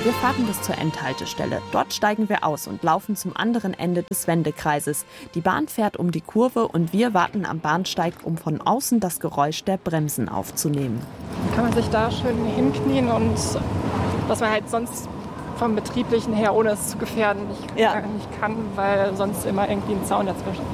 Wir fahren bis zur Endhaltestelle. Dort steigen wir aus und laufen zum anderen Ende des Wendekreises. Die Bahn fährt um die Kurve und wir warten am Bahnsteig, um von außen das Geräusch der Bremsen aufzunehmen. Kann man sich da schön hinknien und was man halt sonst vom Betrieblichen her, ohne es zu gefährden, nicht kann, weil sonst immer irgendwie ein Zaun dazwischen.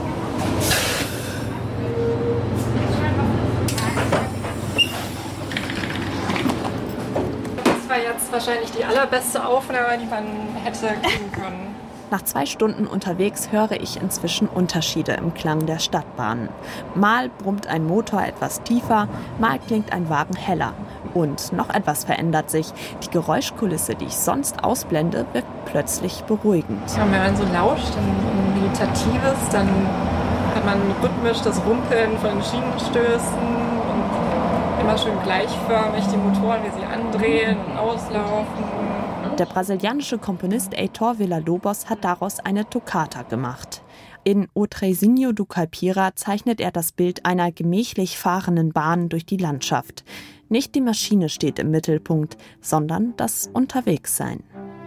Das war jetzt wahrscheinlich die allerbeste Aufnahme, die man hätte kriegen können. Nach 2 Stunden unterwegs höre ich inzwischen Unterschiede im Klang der Stadtbahnen. Mal brummt ein Motor etwas tiefer, mal klingt ein Wagen heller. Und noch etwas verändert sich. Die Geräuschkulisse, die ich sonst ausblende, wirkt plötzlich beruhigend. Ja, wenn man so lauscht, ein Meditatives, dann hat man rhythmisch das Rumpeln von Schienenstößen und immer schön gleichförmig die Motoren, wie sie andrehen und auslaufen. Der brasilianische Komponist Heitor Villa-Lobos hat daraus eine Toccata gemacht. In O Trenzinho do Caipira zeichnet er das Bild einer gemächlich fahrenden Bahn durch die Landschaft. Nicht die Maschine steht im Mittelpunkt, sondern das Unterwegssein.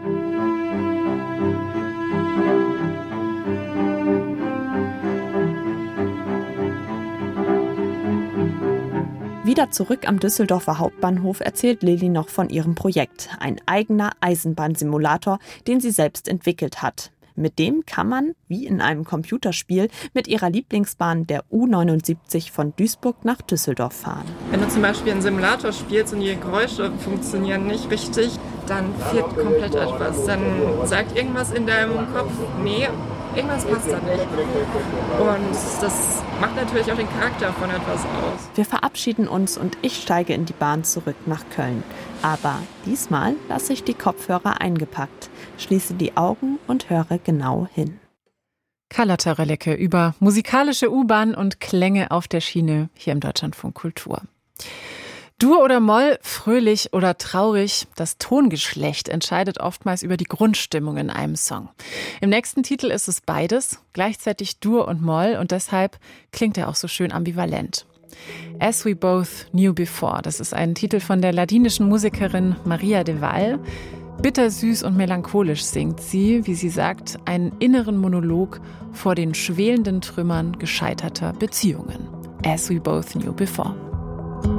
Wieder zurück am Düsseldorfer Hauptbahnhof erzählt Lilly noch von ihrem Projekt. Ein eigener Eisenbahnsimulator, den sie selbst entwickelt hat. Mit dem kann man, wie in einem Computerspiel, mit ihrer Lieblingsbahn der U79 von Duisburg nach Düsseldorf fahren. Wenn du zum Beispiel einen Simulator spielst und die Geräusche funktionieren nicht richtig, dann fehlt komplett etwas. Dann sagt irgendwas in deinem Kopf, nee, irgendwas passt da nicht. Und das macht natürlich auch den Charakter von etwas aus. Wir verabschieden uns und ich steige in die Bahn zurück nach Köln. Aber diesmal lasse ich die Kopfhörer eingepackt, schließe die Augen und höre genau hin. Carla Terelecke über musikalische U-Bahn und Klänge auf der Schiene hier im Deutschlandfunk Kultur. Dur oder Moll, fröhlich oder traurig, das Tongeschlecht entscheidet oftmals über die Grundstimmung in einem Song. Im nächsten Titel ist es beides, gleichzeitig Dur und Moll, und deshalb klingt er auch so schön ambivalent. As We Both Knew Before, das ist ein Titel von der ladinischen Musikerin Maria de Val. Bittersüß und melancholisch singt sie, wie sie sagt, einen inneren Monolog vor den schwelenden Trümmern gescheiterter Beziehungen. As We Both Knew Before.